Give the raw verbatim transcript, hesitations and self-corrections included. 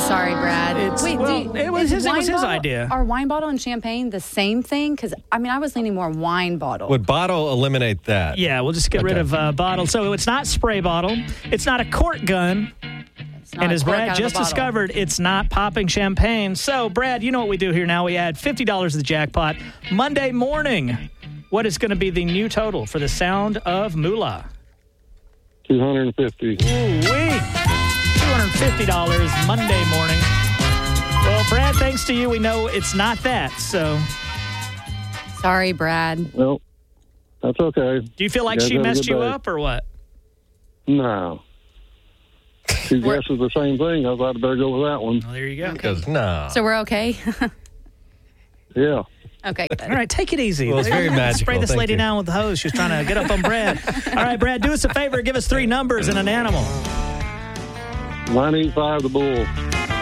sorry, Brad. It's, Wait, well, do you, it was is his, it wine was his bottle- idea. Are wine bottle and champagne the same thing? Because, I mean, I was leaning more wine bottle. Would bottle eliminate that? Yeah, we'll just get Okay. rid of uh, bottle. So it's not spray bottle. It's not a cork gun. It's not And a as cork out Brad of the just bottle. discovered, it's not popping champagne. So, Brad, you know what we do here now. We add fifty dollars to the jackpot. Monday morning, what is going to be the new total for the sound of Moolah? two hundred fifty. Ooh-wee. two hundred fifty dollars Monday morning. Well, Brad, thanks to you, we know it's not that. So, Sorry, Brad. Well, that's okay. do you feel like You guys she have a messed good you day. up or what? No. She guesses the same thing. I thought I better go with that one. Well, there you go. Because, no. So we're okay? Yeah. Okay, good. All right, take it easy. Well, it's very magical. Spray this Thank lady you. down with the hose. She was trying to get up on Brad. All right, Brad, do us a favor. Give us three numbers and an animal. nine eight five the bull.